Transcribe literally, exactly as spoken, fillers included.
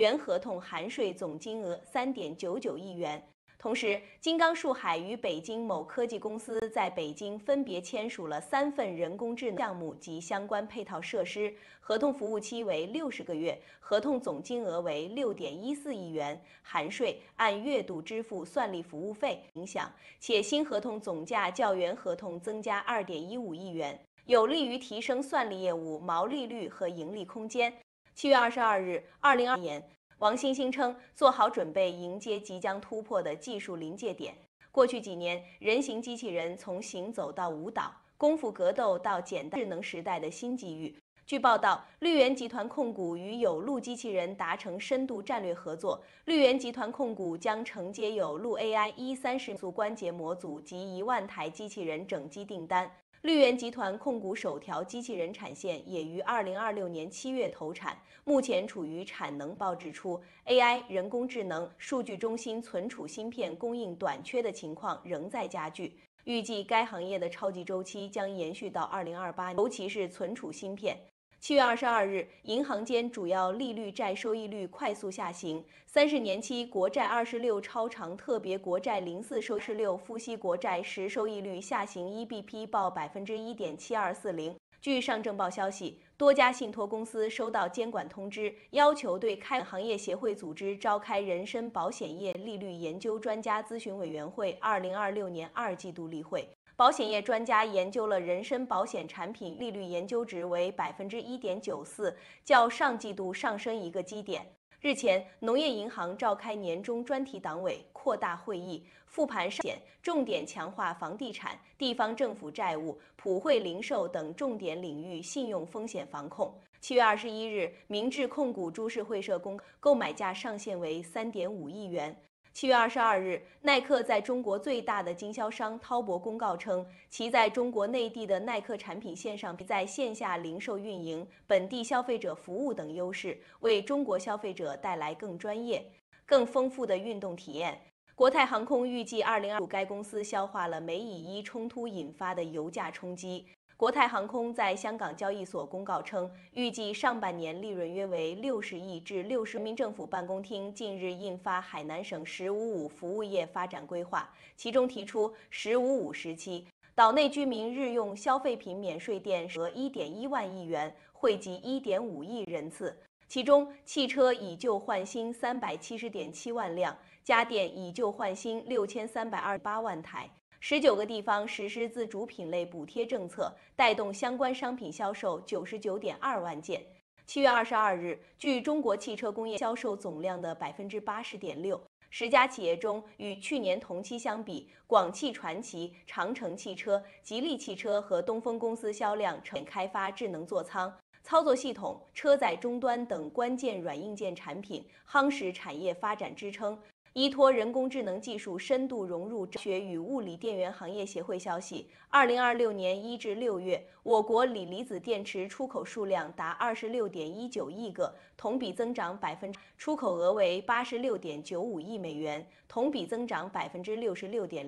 原合同含税总金额三点九九亿元。同时，金刚树海与北京某科技公司在北京分别签署了三份人工智能项目及相关配套设施，合同服务期为六十个月，合同总金额为六点一四亿元，含税，按月度支付算力服务费影响，且新合同总价较原合同增加二点一五亿元，有利于提升算力业务毛利率和盈利空间。七月二十二日，二零二年。王兴兴称，做好准备迎接即将突破的技术临界点。过去几年，人形机器人从行走到舞蹈、功夫格斗到简单智能时代的新机遇。据报道，绿源集团控股与有路机器人达成深度战略合作，绿源集团控股将承接有路 A I 一三十速关节模组及一万台机器人整机订单。绿源集团控股首条机器人产线也于二零二六年七月投产，目前处于产能报指出 ，A I 人工智能数据中心存储芯片供应短缺的情况仍在加剧。预计该行业的超级周期将延续到二零二八年，尤其是存储芯片。七月二十二日，银行间主要利率债收益率快速下行，三十年期国债二十六超长特别国债零四收十六付息国债实收益率下行一 B P 报百分之一点七二四零。据上证报消息，多家信托公司收到监管通知，要求对开行业协会组织召开人身保险业利率研究专家咨询委员会二零二六年二季度例会。保险业专家研究了人身保险产品利率研究值为百分之一点九四，较上季度上升一个基点。日前，农业银行召开年终专题党委扩大会议，复盘上险，重点强化房地产、地方政府债务、普惠零售等重点领域信用风险防控。七月二十一日，明智控股株式会社公购买价上限为三点五亿元。七月二十二日，耐克在中国最大的经销商滔博公告称，其在中国内地的耐克产品线上在线下零售运营、本地消费者服务等优势，为中国消费者带来更专业、更丰富的运动体验。国泰航空预计二零二五该公司消化了美以伊冲突引发的油价冲击。国泰航空在香港交易所公告称，预计上半年利润约为六十亿至六十。人民政府办公厅近日印发海南省“十五五”服务业发展规划，其中提出“十五五”时期，岛内居民日用消费品免税店额一点一万亿元，惠及一点五亿人次。其中，汽车以旧换新三百七十点七万辆，家电以旧换新六千三百二十八万台。十九个地方实施自主品类补贴政策，带动相关商品销售九十九点二万件。七月二十二日，据中国汽车工业销售总量的百分之八十点六，十家企业中，与去年同期相比，广汽传祺、长城汽车、吉利汽车和东风公司销量呈开发智能座舱、操作系统、车载终端等关键软硬件产品，夯实产业发展支撑。依托人工智能技术深度融入学与物理电源行业协会消息，二零二六年一至六月，我国锂离子电池出口数量达二十六点一九亿个，同比增长百分之，出口额为八十六点九五亿美元，同比增长百分之六十六点。